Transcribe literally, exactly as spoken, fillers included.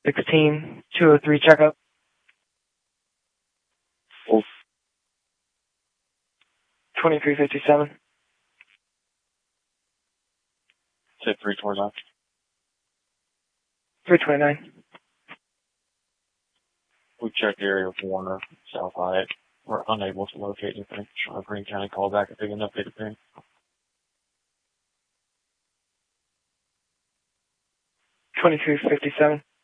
sixteen, two oh three checkup. Oh. twenty-three fifty-seven. Say three twenty-nine. three twenty-nine. We checked the area of Warner, South Hyatt. We're unable to locate anything. Sean Green County called back if they can update the ping. twenty-three fifty-seven.